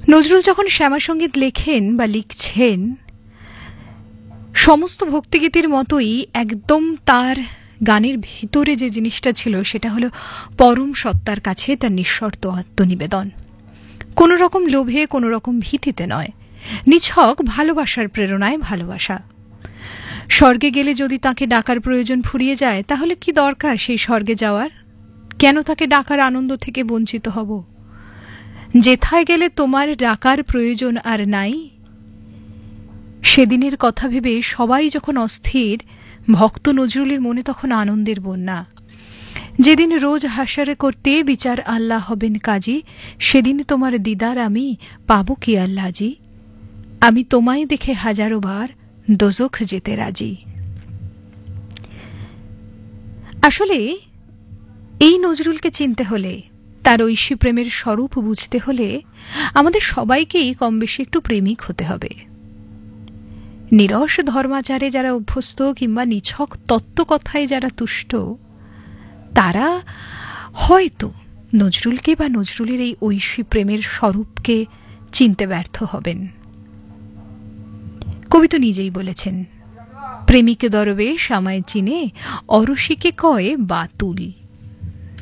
নজরুল যখন শ্যামাসঙ্গীত লেখেন বা লিখছেন, সমস্ত ভক্তিগীতির মতোই একদম তার গানের ভিতরে যে জিনিসটা ছিল সেটা হলো পরম সত্তার কাছে তার নিঃশর্ত আত্মনিবেদন। কোনো রকম লোভে, কোনো রকম ভীতিতে নয়, নিছক ভালোবাসার প্রেরণায় ভালোবাসা। স্বর্গে গেলে যদি তাকে ডাকার প্রয়োজন ফুরিয়ে যায়, তাহলে কি দরকার সেই স্বর্গে যাওয়ার? কেন তাকে ডাকার আনন্দ থেকে বঞ্চিত হব? যেথায় গেলে তোমার ডাকার প্রয়োজন আর নাই, সেদিনের কথা ভেবে সবাই যখন অস্থির, ভক্ত নজরুলের মনে তখন আনন্দের বন্যা। যেদিন রোজ হাসারে করতে বিচার আল্লাহ হবেন কাজী, সেদিন তোমার দিদার আমি পাবো কি আল্লাহজি। আমি তোমায় দেখে হাজারো বার দোজখ যেতে রাজি। আসলে এই নজরুলকে চিনতে হলে, তার ঐশী প্রেমের স্বরূপ বুঝতে হলে আমাদের সবাইকেই কম বেশি একটু প্রেমিক হতে হবে। নিরস ধর্মাচারে যারা অভ্যস্ত কিংবা নিছক তত্ত্বকথায় যারা তুষ্ট, তারা হয়তো নজরুলকে বা নজরুলের এই ঐশী প্রেমের স্বরূপকে চিনতে ব্যর্থ হবেন। কবি তো নিজেই বলেছেন, প্রেমিক দরবেশ আমায় চিনে, অরসিকে কয় বাতুল।